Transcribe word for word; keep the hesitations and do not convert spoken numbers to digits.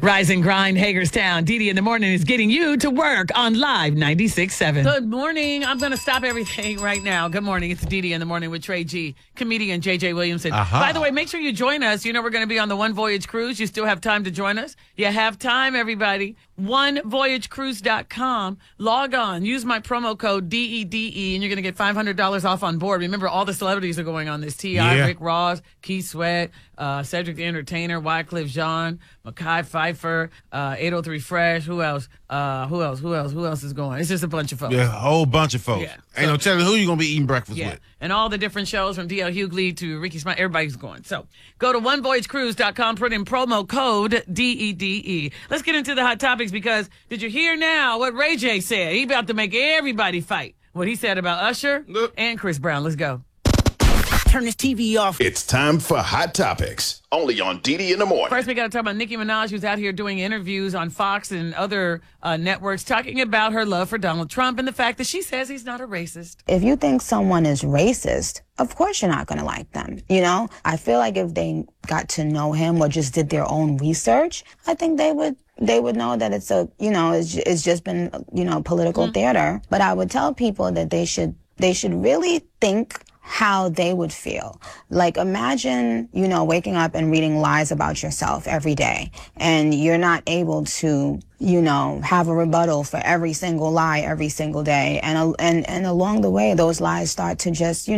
Rise and grind, Hagerstown. Dee Dee in the morning is getting you to work on Live ninety-six point seven. Good morning. I'm going to stop everything right now. Good morning. It's Dee Dee in the morning with Trey G, comedian J J Williamson. Uh-huh. By the way, make sure you join us. You know we're going to be on the One Voyage Cruise. You still have time to join us. You have time, everybody. one voyage cruise dot com. Log on. Use my promo code D E D E, and you're going to get five hundred dollars off on board. Remember, all the celebrities are going on this. T I, Yeah. Rick Ross, Keith Sweat, uh, Cedric the Entertainer, Wycliffe Jean, Mekhi Phifer, uh, eight oh three Fresh. Who else? Uh, who else? Who else? Who else is going? It's just a bunch of folks. Yeah, a whole bunch of folks. Yeah. Ain't no telling who you going to be eating breakfast Yeah, with. and all the different shows from D L Hughley to Ricky Smiley, everybody's going. So go to one voyage cruise dot com, put in promo code D E D E. Let's get into the hot topics because did you hear now what Ray J said? He about to make everybody fight. What he said about Usher Look. and Chris Brown. Let's go. Turn this T V off. It's time for Hot Topics, only on D D in the morning. First, we got to talk about Nicki Minaj, who's out here doing interviews on Fox and other uh, networks talking about her love for Donald Trump and the fact that she says he's not a racist. If you think someone is racist, of course you're not going to like them. You know, I feel like if they got to know him or just did their own research, I think they would they would know that it's a, you know, it's, it's just been, you know, political mm-hmm. theater. But I would tell people that they should they should really think how they would feel. Like, imagine, you know, waking up and reading lies about yourself every day, and you're not able to, you know, have a rebuttal for every single lie every single day. And, and, and along the way, those lies start to just, you know,